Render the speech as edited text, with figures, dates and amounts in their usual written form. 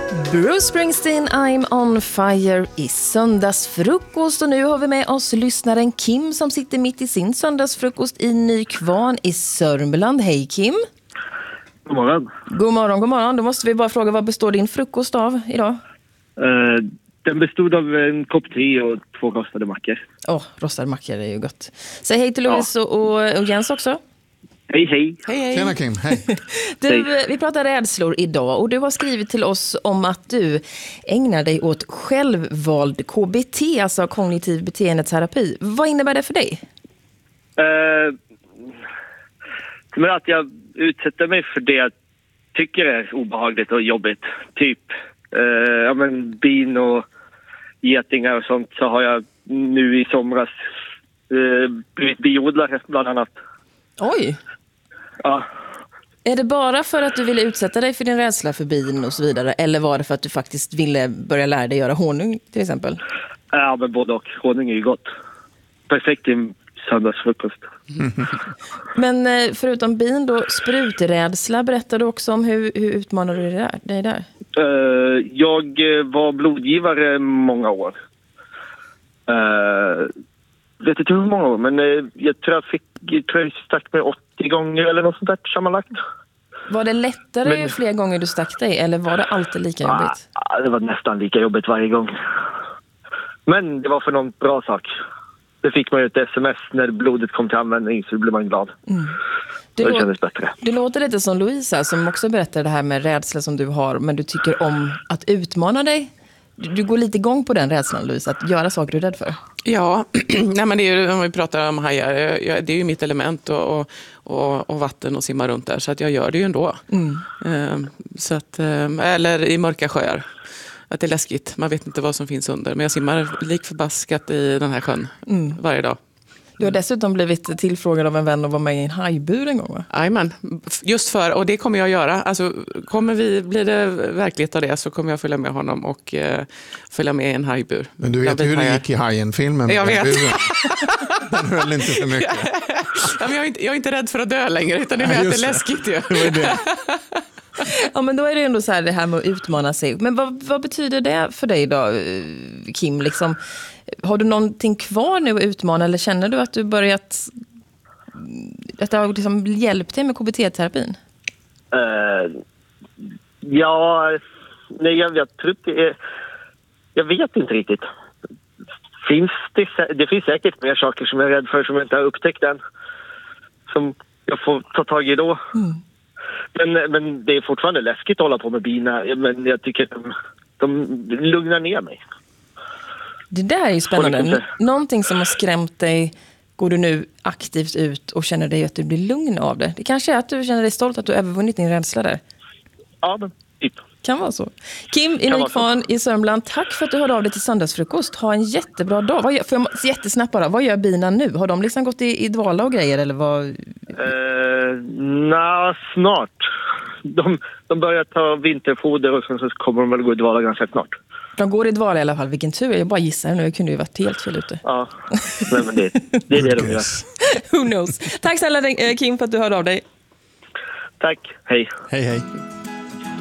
Bruce Springsteen, I'm on fire i söndagsfrukost. Och nu har vi med oss lyssnaren Kim som sitter mitt i sin söndagsfrukost i Nykvarn i Sörmland. Hej Kim. God morgon. God morgon, god morgon. Då måste vi bara fråga, vad består din frukost av idag? Den bestod av en kopp te och 2 rostade mackor. Rostade mackor är ju gott. Säg hej till Louise och Jens också. Hej, hej. Hej, hej. Tjena Kim, hej. Vi pratar rädslor idag och du har skrivit till oss om att du ägnar dig åt självvald KBT, alltså kognitiv beteendeterapi. Vad innebär det för dig? Men att jag utsätter mig för det jag tycker är obehagligt och jobbigt. Typ bin och getingar och sånt, så har jag nu i somras blivit biodlare bland annat. Oj! Ja. Är det bara för att du ville utsätta dig för din rädsla för bin och så vidare? Eller var det för att du faktiskt ville börja lära dig göra honung till exempel? Ja, men både och. Honung är ju gott. Perfekt i söndagsfrukost. Men förutom bin då, spruträdsla, berättar du också om hur utmanar du dig där? Jag var blodgivare många år. Vet inte hur många år, men jag tror jag stack mig 80 gånger eller något sånt där sammanlagt. Var det lättare ju fler gånger du stack dig, eller var det alltid lika jobbigt? Det var nästan lika jobbigt varje gång. Men det var för någon bra sak. Det fick man ju ett sms när blodet kom till användning, så blev man glad. Det kändes bättre. Du låter lite som Louisa som också berättar det här med rädsla som du har, men du tycker om att utmana dig. Du går lite igång på den rädslan, Louisa, att göra saker du är rädd för. Ja, nej, men det är ju, om vi pratar om hajar, det är ju mitt element och vatten och simma runt där, så att jag gör det ju ändå. Så att, eller i mörka sjöar. Att det är läskigt, man vet inte vad som finns under. Men jag simmar lik förbaskat i den här sjön varje dag. Du har dessutom blivit tillfrågad av en vän att vara med i en hajbur en gång, va? Jajamän, just för, och det kommer jag att göra. Alltså, blir det verklighet av det, så kommer jag följa med honom och följa med i en hajbur. Men du vet hur det gick i Hajen-filmen? Jag vet. Den höll inte för mycket. Ja, men jag är inte rädd för att dö längre, utan det är mer att det är läskigt ju. Ja, men då är det ändå så här, det här med att utmana sig. Men vad betyder det för dig då, Kim? Liksom, har du någonting kvar nu att utmana, eller känner du att du börjat, att det har liksom hjälpt dig med KBT-terapin? Ja, nej, jag tror det. Jag vet inte riktigt. Det finns säkert mer saker som jag är rädd för som jag inte har upptäckt än, som jag får ta tag i då. Men det är fortfarande läskigt att hålla på med bina. Men jag tycker att de lugnar ner mig. Det där är ju spännande. Någonting som har skrämt dig, går du nu aktivt ut och känner dig att du blir lugn av det. Det kanske är att du känner dig stolt att du övervunnit din rädsla där. Ja, men typ. Kan vara så. Kim i Nykvarn i Sörmland, tack för att du hörde av dig till söndagsfrukost. Ha en jättebra dag. Jättesnabbt bara, vad gör bina nu? Har de liksom gått i dvala och grejer, eller vad? Snart. De börjar ta vinterfoder och sen så kommer de väl gå i dvala ganska snart. De går i dvala i alla fall, vilken tur. Jag bara gissar nu, jag kunde ju varit helt fel ute. Ja, nej, men det är det de gör. Who knows? Tack snälla Kim för att du hörde av dig. Tack, hej. Hej, hej.